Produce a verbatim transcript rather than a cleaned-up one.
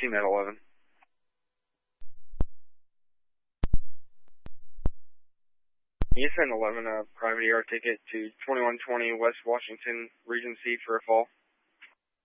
C Med eleven. E S N eleven, a private E R ticket to twenty-one twenty West Washington, Regency for a fall.